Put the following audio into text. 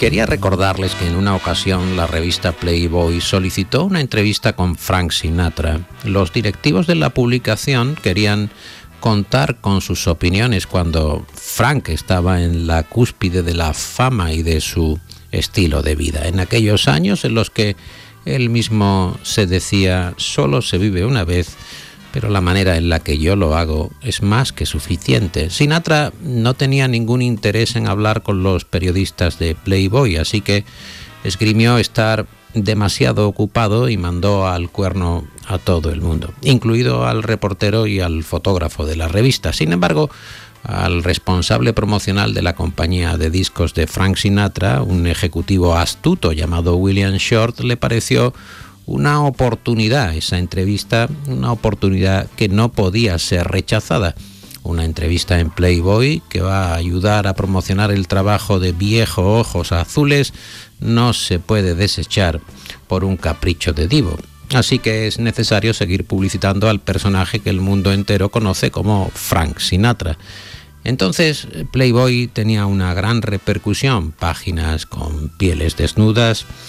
Quería recordarles que en una ocasión la revista Playboy solicitó una entrevista con Frank Sinatra. Los directivos de la publicación querían contar con sus opiniones cuando Frank estaba en la cúspide de la fama y de su estilo de vida. En aquellos años en los que él mismo se decía: solo se vive una vez, pero la manera en la que yo lo hago es más que suficiente. Sinatra no tenía ningún interés en hablar con los periodistas de Playboy, así que esgrimió estar demasiado ocupado y mandó al cuerno a todo el mundo, incluido al reportero y al fotógrafo de la revista. Sin embargo, al responsable promocional de la compañía de discos de Frank Sinatra, un ejecutivo astuto llamado William Short, le pareció una oportunidad esa entrevista, una oportunidad que no podía ser rechazada. Una entrevista en Playboy que va a ayudar a promocionar el trabajo de Viejo Ojos Azules no se puede desechar por un capricho de divo. Así que es necesario seguir publicitando al personaje que el mundo entero conoce como Frank Sinatra. Entonces, Playboy tenía una gran repercusión: páginas con pieles desnudas,